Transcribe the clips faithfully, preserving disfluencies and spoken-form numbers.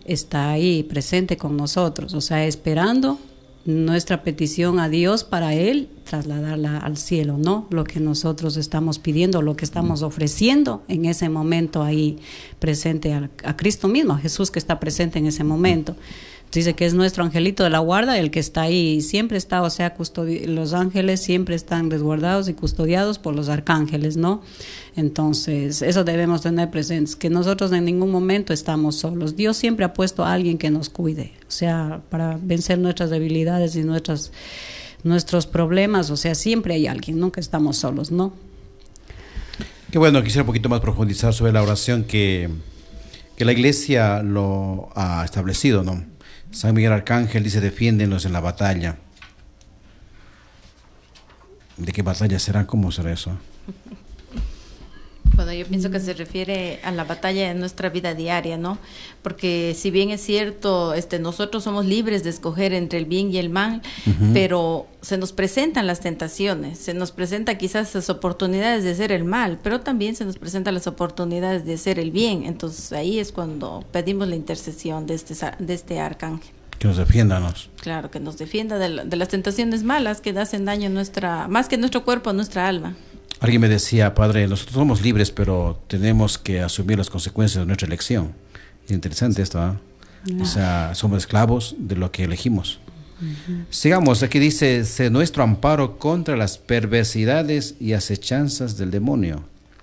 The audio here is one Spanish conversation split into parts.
está ahí presente con nosotros, o sea, esperando nuestra petición a Dios para Él trasladarla al cielo, ¿no? Lo que nosotros estamos pidiendo, lo que estamos ofreciendo en ese momento ahí presente a, a Cristo mismo, a Jesús que está presente en ese momento. Dice que es nuestro angelito de la guarda, el que está ahí, siempre está, o sea, custodi- los ángeles siempre están resguardados y custodiados por los arcángeles, ¿no? Entonces, eso debemos tener presentes, que nosotros en ningún momento estamos solos. Dios siempre ha puesto a alguien que nos cuide, o sea, para vencer nuestras debilidades y nuestras, nuestros problemas, o sea, siempre hay alguien, nunca estamos solos, ¿no? Qué bueno, quisiera un poquito más profundizar sobre la oración que, que la iglesia lo ha establecido, ¿no? San Miguel Arcángel dice, defiéndenos en la batalla. ¿De qué batalla será? ¿Cómo será eso? Bueno, yo pienso que se refiere a la batalla de nuestra vida diaria, ¿no? Porque si bien es cierto, este, nosotros somos libres de escoger entre el bien y el mal, uh-huh. pero se nos presentan las tentaciones, se nos presentan quizás las oportunidades de hacer el mal, pero también se nos presentan las oportunidades de hacer el bien. Entonces ahí es cuando pedimos la intercesión de este, de este arcángel. Que nos defiéndanos. Claro, que nos defienda de, la, de las tentaciones malas que hacen daño a nuestra, más que a nuestro cuerpo, a nuestra alma. Alguien me decía, padre, nosotros somos libres, pero tenemos que asumir las consecuencias de nuestra elección. Interesante esto, ¿eh? No. O sea, somos esclavos de lo que elegimos. Uh-huh. Sigamos, aquí dice, sé nuestro amparo contra las perversidades y acechanzas del demonio.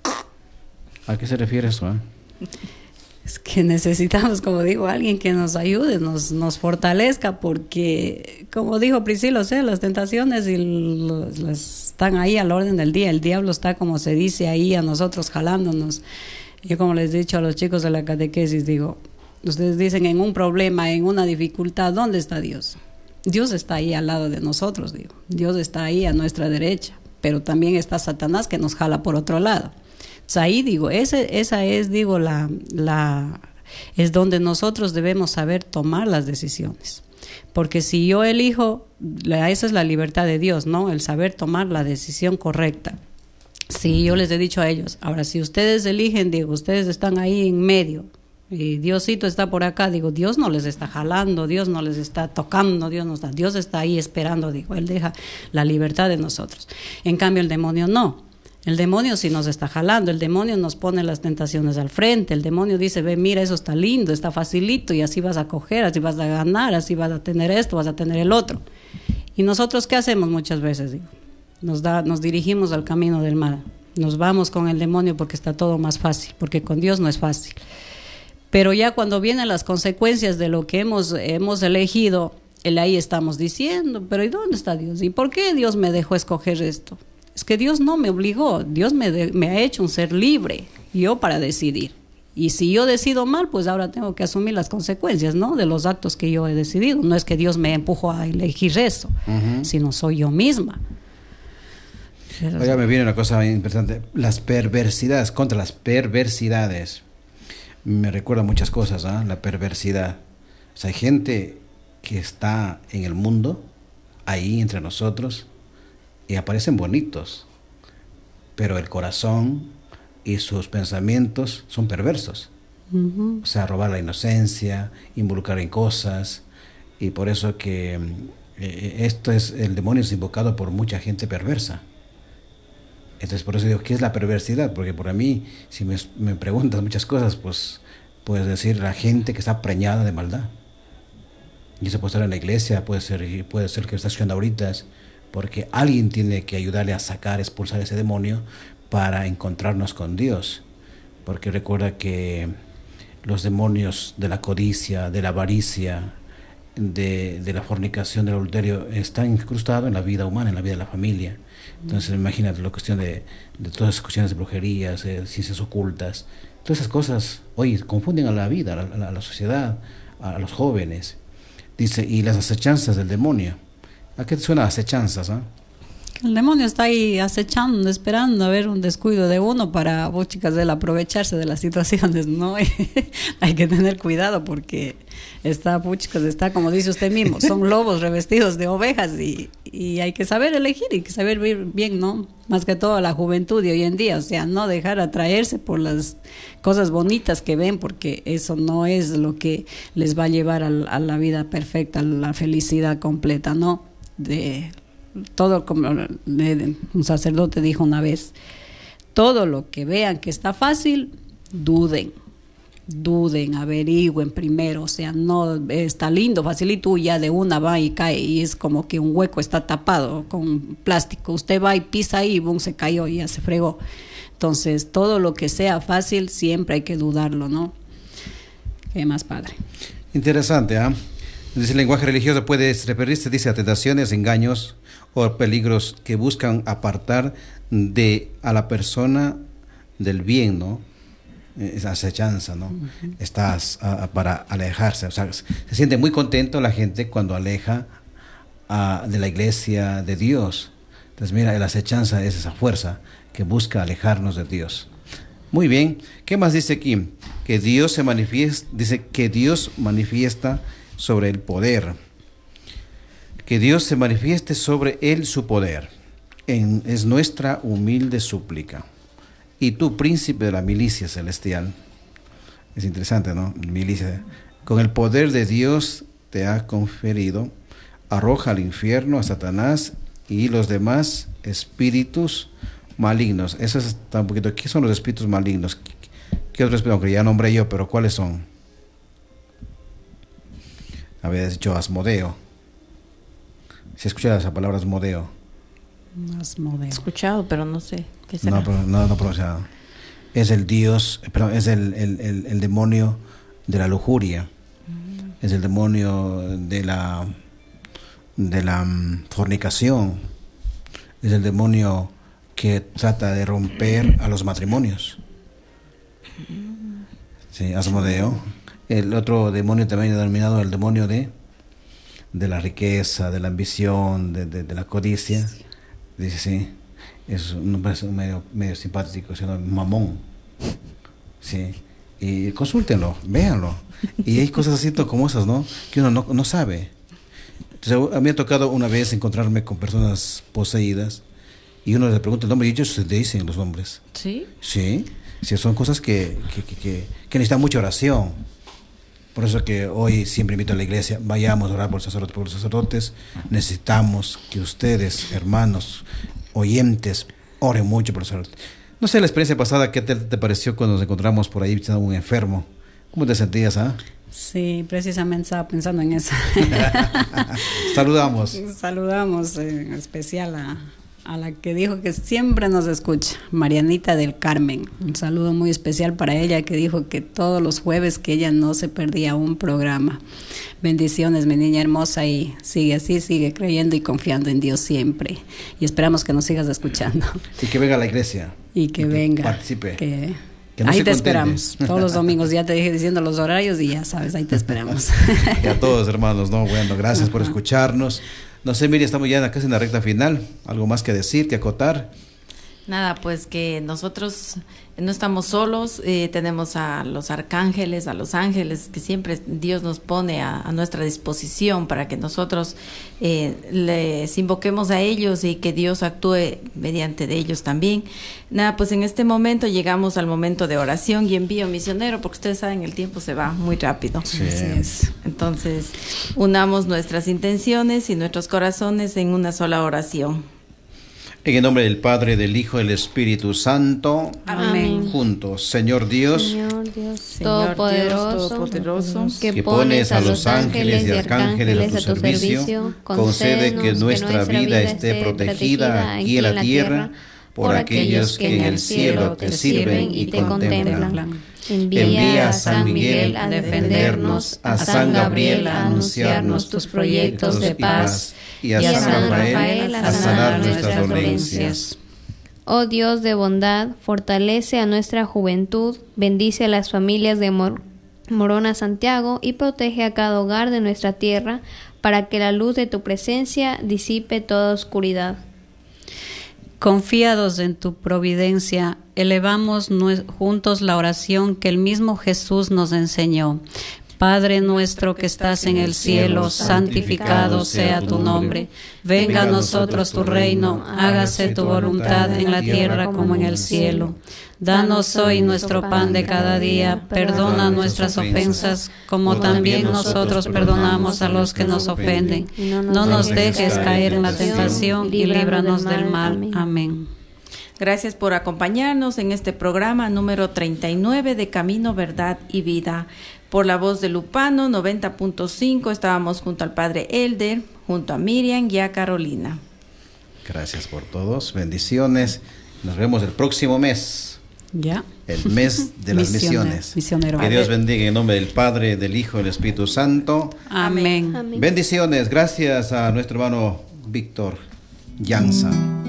¿A qué se refiere eso? ¿Eh? Es que necesitamos, como digo, alguien que nos ayude, nos, nos fortalezca, porque, como dijo Priscila, o sea, las tentaciones y los, las están ahí al orden del día. El diablo está, como se dice, ahí a nosotros jalándonos. Yo, como les he dicho a los chicos de la catequesis, digo, ustedes dicen en un problema, en una dificultad, ¿dónde está Dios? Dios está ahí al lado de nosotros, digo. Dios está ahí a nuestra derecha, pero también está Satanás que nos jala por otro lado. Entonces ahí digo, ese, esa es, digo, la, la, es donde nosotros debemos saber tomar las decisiones. Porque si yo elijo, la, esa es la libertad de Dios, ¿no? El saber tomar la decisión correcta. Si yo les he dicho a ellos, ahora si ustedes eligen, digo, ustedes están ahí en medio, y Diosito está por acá, digo, Dios no les está jalando, Dios no les está tocando, Dios no está, Dios está ahí esperando, digo, Él deja la libertad de nosotros. En cambio el demonio no. El demonio sí nos está jalando, el demonio nos pone las tentaciones al frente, el demonio dice, ve, mira, eso está lindo, está facilito, y así vas a coger, así vas a ganar, así vas a tener esto, vas a tener el otro. Y nosotros, ¿qué hacemos muchas veces? Digo, nos, da, nos dirigimos al camino del mal, nos vamos con el demonio porque está todo más fácil, porque con Dios no es fácil. Pero ya cuando vienen las consecuencias de lo que hemos, hemos elegido, él ahí estamos diciendo, pero ¿y dónde está Dios? ¿Y por qué Dios me dejó escoger esto? Es que Dios no me obligó, Dios me, de, me ha hecho un ser libre, yo para decidir. Y si yo decido mal, pues ahora tengo que asumir las consecuencias, ¿no? De los actos que yo he decidido. No es que Dios me empujó a elegir eso, uh-huh. sino soy yo misma. Oiga, me viene una cosa importante, las perversidades, contra las perversidades. Me recuerda muchas cosas, ¿eh? La perversidad. O sea, hay gente que está en el mundo, ahí entre nosotros, y aparecen bonitos, pero el corazón y sus pensamientos son perversos. Uh-huh. O sea, robar la inocencia, involucrar en cosas, y por eso que eh, esto es, el demonio es invocado por mucha gente perversa. Entonces por eso digo, ¿qué es la perversidad? Porque por mí, si me, me preguntas muchas cosas, pues puedes decir la gente que está preñada de maldad. Y eso puede estar en la iglesia, puede ser, puede ser que está escuchando ahorita, porque alguien tiene que ayudarle a sacar, expulsar ese demonio para encontrarnos con Dios. Porque recuerda que los demonios de la codicia, de la avaricia, de, de la fornicación, del adulterio, están incrustados en la vida humana, en la vida de la familia. Entonces imagínate la cuestión de, de todas esas cuestiones de brujerías, de ciencias ocultas, todas esas cosas hoy confunden a la vida, a la, a la sociedad, a los jóvenes. Dice, y las acechanzas del demonio. ¿A qué te suena acechanzas? ¿Eh? El demonio está ahí acechando, esperando a ver un descuido de uno para, vos chicas, de él aprovecharse de las situaciones, ¿no? Hay que tener cuidado porque está, chicas, está como dice usted mismo, son lobos revestidos de ovejas y, y hay que saber elegir, y que saber vivir bien, ¿no? Más que todo la juventud de hoy en día, o sea, no dejar atraerse por las cosas bonitas que ven, porque eso no es lo que les va a llevar a, a la vida perfecta, a la felicidad completa, ¿no? De todo, como de, de, un sacerdote dijo una vez, todo lo que vean que está fácil, duden. Duden, averigüen primero, o sea, no está lindo, facilito, ya de una va y cae, y es como que un hueco está tapado con plástico, usted va y pisa ahí y boom, se cayó y ya se fregó. Entonces, todo lo que sea fácil, siempre hay que dudarlo, ¿no? ¿Qué más, padre? Interesante, ¿ah? ¿eh? Dice, el lenguaje religioso puede referirse, dice, a tentaciones, engaños o peligros que buscan apartar de a la persona del bien, ¿no? Esa acechanza, ¿no? Uh-huh. Estás a, a, para alejarse, o sea, se siente muy contento la gente cuando aleja a, de la iglesia de Dios. Entonces, mira, la acechanza es esa fuerza que busca alejarnos de Dios. Muy bien, ¿qué más dice aquí? Que Dios se manifiesta, dice que Dios manifiesta sobre el poder, que Dios se manifieste sobre él su poder, en, es nuestra humilde súplica. Y tú, príncipe de la milicia celestial, es interesante, ¿no? Milicia, con el poder de Dios te ha conferido, arroja al infierno a Satanás y los demás espíritus malignos. Eso está un poquito, ¿qué son los espíritus malignos? ¿Qué otros espíritus? Aunque ya nombré yo, pero ¿cuáles son? Había dicho Asmodeo. ¿Se escucha esa palabra Asmodeo? Asmodeo. He escuchado, pero no sé qué será. No, pero no, no pronunciado. Es el dios, pero es el, el, el, el demonio de la lujuria. Mm. Es el demonio de la de la um, fornicación. Es el demonio que trata de romper a los matrimonios. Sí, Asmodeo. El otro demonio también denominado el demonio de de la riqueza, de la ambición, de, de, de la codicia. Dice, sí, es un parece medio, medio simpático, sino Mamón. Sí, y consúltenlo, véanlo. Y hay cosas así como esas, ¿no? Que uno no, no sabe. Entonces, a mí me ha tocado una vez encontrarme con personas poseídas y uno le pregunta el nombre y ellos se dicen los nombres. ¿Sí? Sí, sí, son cosas que, que, que, que, que necesitan mucha oración. Por eso que hoy siempre invito a la iglesia, vayamos a orar por los sacerdotes, por los sacerdotes. Necesitamos que ustedes, hermanos, oyentes, oren mucho por los sacerdotes. No sé, la experiencia pasada, ¿qué te, te pareció cuando nos encontramos por ahí visitando a un enfermo? ¿Cómo te sentías, ah? Sí, precisamente estaba pensando en eso. Saludamos. Saludamos en especial a, a la que dijo que siempre nos escucha, Marianita del Carmen. Un saludo muy especial para ella, que dijo que todos los jueves que ella no se perdía un programa. Bendiciones, mi niña hermosa, y sigue así, sigue creyendo y confiando en Dios siempre. Y esperamos que nos sigas escuchando. Y que venga a la iglesia. Y que, y que venga. Participe. Que, que no ahí te contente. Esperamos. Todos los domingos ya te dije diciendo los horarios y ya sabes, ahí te esperamos. Y a todos, hermanos, ¿no? Bueno, gracias Ajá. por escucharnos. No sé, Miriam, estamos ya casi en la recta final. ¿Algo más que decir, que acotar? Nada, pues que nosotros no estamos solos, eh, tenemos a los arcángeles, a los ángeles, que siempre Dios nos pone a, a nuestra disposición para que nosotros eh, les invoquemos a ellos y que Dios actúe mediante de ellos también. Nada, pues en este momento llegamos al momento de oración y envío misionero, porque ustedes saben, el tiempo se va muy rápido. Sí. Así es. Entonces, unamos nuestras intenciones y nuestros corazones en una sola oración. En el nombre del Padre, del Hijo y del Espíritu Santo. Amén. Juntos, Señor Dios, Señor Dios, Señor Todopoderoso, Dios, Todopoderoso, que, que pones a los ángeles y arcángeles a tu servicio, concede que nuestra vida esté protegida aquí en la tierra por aquellos que en el cielo te sirven y te contemplan. Envía a San Miguel a defendernos, a San Gabriel a anunciarnos tus proyectos de paz, y a, y a San Rafael a sanar nuestras dolencias. Oh Dios de bondad, fortalece a nuestra juventud, bendice a las familias de Mor- Morona Santiago y protege a cada hogar de nuestra tierra, para que la luz de tu presencia disipe toda oscuridad. Confiados en tu providencia, elevamos juntos la oración que el mismo Jesús nos enseñó. Padre nuestro que estás en el cielo, santificado sea tu nombre. Venga a nosotros tu reino, hágase tu voluntad en la tierra como en el cielo. Danos hoy nuestro pan de cada día, perdona nuestras ofensas, como también nosotros perdonamos a los que nos ofenden. No nos dejes caer en la tentación y líbranos del mal. Amén. Gracias por acompañarnos en este programa número treinta y nueve de Camino, Verdad y Vida. Por la voz de Lupano noventa punto cinco estábamos junto al Padre Elder, junto a Miriam y a Carolina. Gracias por todos, bendiciones. Nos vemos el próximo mes. Ya. El mes de las misiones. Misionero. Que Dios bendiga en nombre del Padre, del Hijo y del Espíritu Santo. Amén. Amén. Bendiciones. Gracias a nuestro hermano Víctor Llanza.